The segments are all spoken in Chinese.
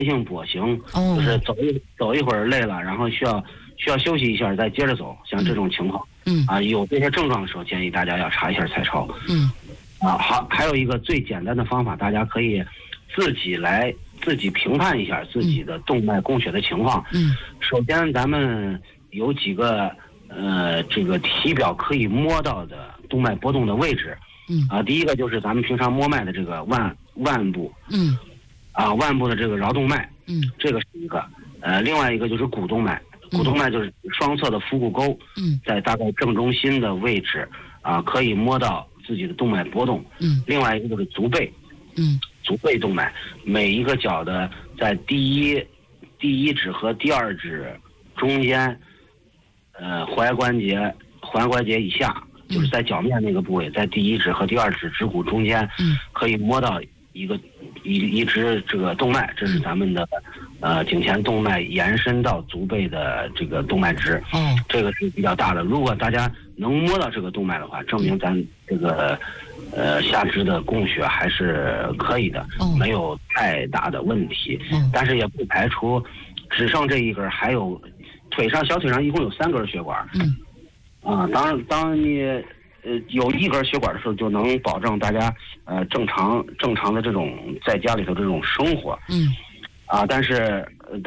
性跛行，就是走一会儿累了，然后需要休息一下再接着走，像这种情况，有这些症状的时候，建议大家要查一下彩超。还有一个最简单的方法，大家可以自己评判一下自己的动脉供血的情况。首先咱们有几个这个体表可以摸到的动脉波动的位置。第一个就是咱们平常摸脉的这个腕部。腕部的这个桡动脉。这个是一个。另外一个就是股动脉。股动脉就是双侧的腹股沟。在大概正中心的位置可以摸到自己的动脉波动。另外一个就是足背。足背动脉，每一个脚的在第一指和第二指中间，踝关节以下，就是在脚面那个部位，在第一指和第二指指骨中间，可以摸到一支这个动脉，这是咱们的颈前动脉延伸到足背的这个动脉支。这个是比较大的。如果大家能摸到这个动脉的话，证明咱这个下肢的供血还是可以的，没有太大的问题。但是也不排除只剩这一根，还有小腿上一共有3根血管。当你有一根血管的时候，就能保证大家正常的这种在家里头这种生活。但是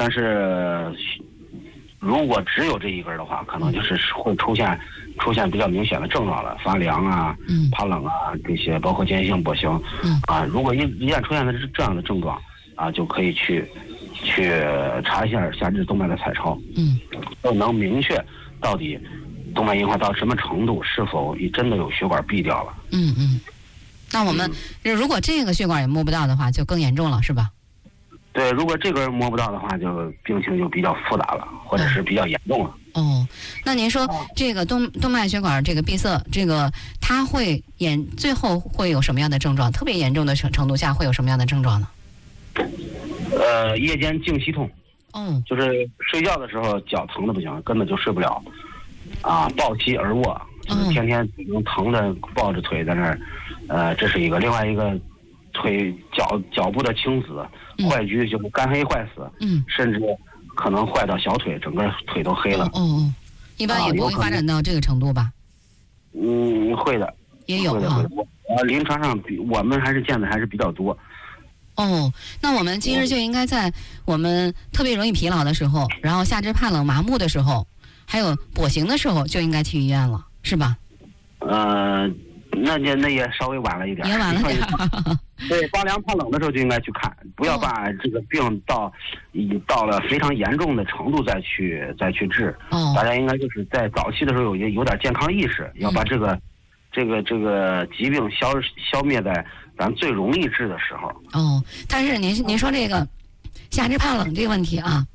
如果只有这一根的话，可能就是会出现比较明显的症状了，发凉啊、怕冷啊这些，包括间歇性跛行。如果一旦出现的这样的症状就可以去查一下下肢动脉的彩超。就能明确到底动脉硬化到什么程度，是否真的有血管闭掉了。 那我们如果这个血管也摸不到的话，就更严重了，是吧？ 对，如果这个摸不到的话，就病情就比较复杂了，或者是比较严重了。 那您说这个动脉血管这个闭塞，这个它最后会有什么样的症状？特别严重的程度下会有什么样的症状呢？ 夜间颈息痛。就是睡觉的时候脚疼的不行，根本就睡不了。抱膝而卧，就是天天能疼的抱着腿在那儿。这是一个。另外一个，脚部的青紫、坏疽，就是肝黑坏死。甚至可能坏到小腿，整个腿都黑了。 一般也不会发展到这个程度吧？ 会的， 也有临床上我们还是见的还是比较多。 那我们今日就应该在我们特别容易疲劳的时候，然后下肢怕冷麻木的时候，还有跛行的时候，就应该去医院了，是吧？ 那也稍微晚了一点， 也晚了点。 对，发凉怕冷的时候就应该去看，不要把这个病到了非常严重的程度再去治。大家应该就是在早期的时候有点健康意识，要把这个疾病消灭在咱最容易治的时候。 但是您说这个下肢怕冷这个问题啊，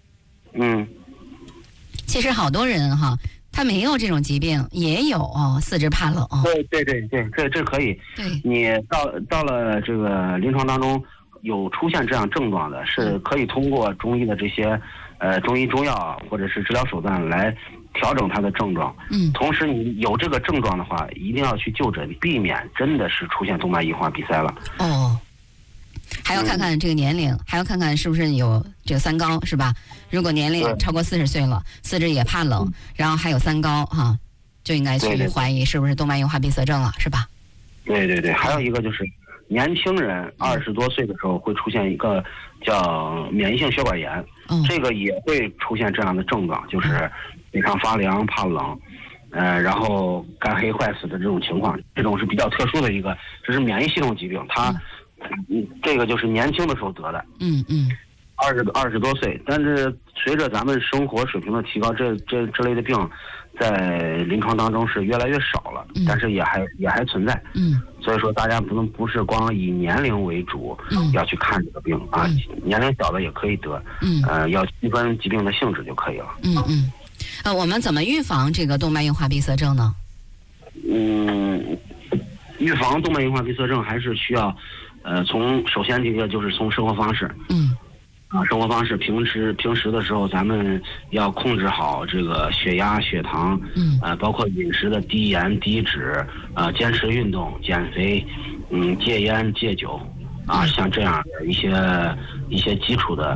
其实好多人他没有这种疾病，也有四肢怕冷。 对，这可以。 对， 你到了这个临床当中有出现这样症状的，是可以通过中医的这些中医中药或者是治疗手段来调整它的症状。同时你有这个症状的话，一定要去就诊，避免真的是出现动脉硬化闭塞了。 还要看看这个年龄，还要看看是不是有这个三高，是吧？如果年龄超过40岁了，四肢也怕冷，然后还有三高就应该去怀疑是不是动脉硬化闭塞症了，是吧？ 对，还有一个就是年轻人20多岁的时候会出现一个叫免疫性血管炎。这个也会出现这样的症状，就是非常发凉、怕冷，然后肝黑坏死的这种情况。这种是比较特殊的一个，这是免疫系统疾病，它这个就是年轻的时候得的。20多岁，但是随着咱们生活水平的提高，这类的病在临床当中是越来越少了，但是也还存在。所以说大家不是光以年龄为主，要去看这个病年龄小的也可以得。要区分疾病的性质就可以了。 我们怎么预防这个动脉硬化闭塞症呢？ 预防动脉硬化闭塞症还是需要首先这个就是从生活方式。生活方式，平时的时候，咱们要控制好这个血压、血糖，包括饮食的低盐、低脂，坚持运动、减肥，戒烟、戒酒，像这样的一些基础的